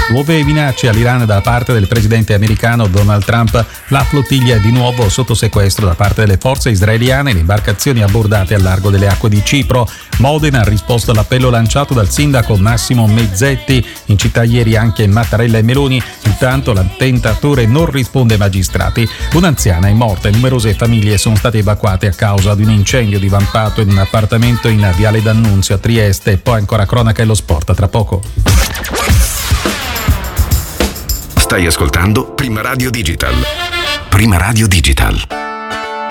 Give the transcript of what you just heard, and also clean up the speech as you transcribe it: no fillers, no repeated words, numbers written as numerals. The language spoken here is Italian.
Nuove minacce all'Iran da parte del presidente americano Donald Trump. La flottiglia è di nuovo sotto sequestro da parte delle forze israeliane, le imbarcazioni abbordate al largo delle acque di Cipro. Modena ha risposto all'appello lanciato dal sindaco Massimo Mezzetti. In città ieri anche Mattarella e Meloni. Intanto l'attentatore non risponde ai magistrati. Un'anziana è morta e numerose famiglie sono state evacuate a causa di un incendio divampato in un appartamento in Viale D'Annunzio a Trieste. E poi ancora cronaca e lo sport tra poco. Stai ascoltando Prima Radio Digital. Prima Radio Digital.